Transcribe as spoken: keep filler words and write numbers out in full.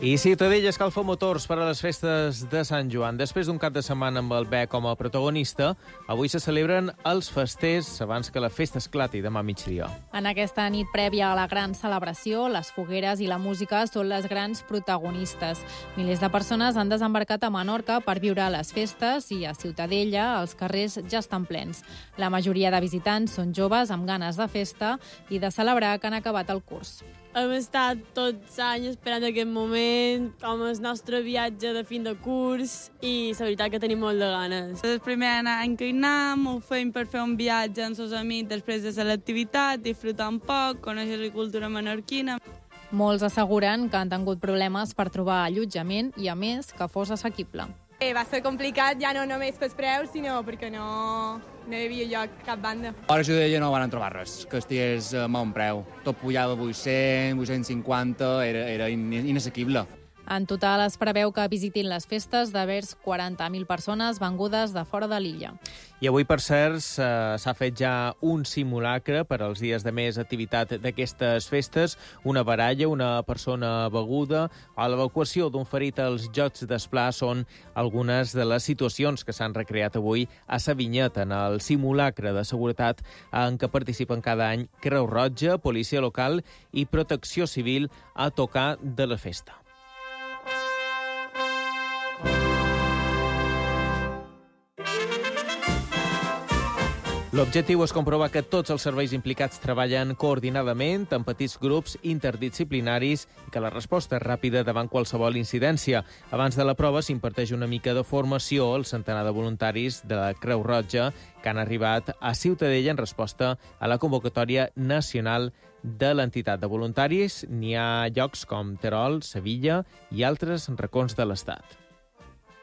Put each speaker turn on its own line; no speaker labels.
I Ciutadella escalfa motors per a les festes de Sant Joan. Després d'un cap de setmana amb el Bec com a protagonista, avui se celebren els festers abans que la festa esclati demà a migdia.
En aquesta nit prèvia a la gran celebració, les fogueres i la música són les grans protagonistes. Milers de persones han desembarcat a Menorca per viure les festes i a Ciutadella els carrers ja estan plens. La majoria de visitants són joves amb ganes de festa i de celebrar que han acabat el curs.
Hem estat tots anys esperant aquest moment, com el nostre viatge de fin de curs, i la veritat que tenim molt de ganes.
És el primer any que hi anem, ho fem per fer un viatge amb els amics després de l'activitat, disfrutar un poc, conèixer la cultura menorquina.
Molts asseguren que han tingut problemes per trobar allotjament i, a més, que fos assequible.
Eh, va ser complicat ja no només pels preus, sinó perquè no, no hi havia lloc cap banda.
A la Ciutadella no van trobar res, que estigués a bon preu. Tot pujava a vuit-cents, vuit-cents cinquanta, era, era inassequible.
En total es preveu que visitin les festes de vers quaranta mil persones vengudes de fora de l'illa.
I avui, per cert, s'ha fet ja un simulacre per als dies de més activitat d'aquestes festes, una baralla, una persona beguda o l'evacuació d'un ferit als Jocs d'Esplà són algunes de les situacions que s'han recreat avui a Sa Vinyeta, en el simulacre de seguretat en què participen cada any Creu Roja, Policia Local i Protecció Civil a tocar de la festa. L'objectiu és comprovar que tots els serveis implicats treballen coordinadament en petits grups interdisciplinaris i que la resposta és ràpida davant qualsevol incidència. Abans de la prova s'imparteix una mica de formació al centenar de voluntaris de la Creu Roja que han arribat a Ciutadella en resposta a la convocatòria nacional de l'entitat de voluntaris. N'hi ha llocs com Terol, Sevilla i altres racons de l'Estat.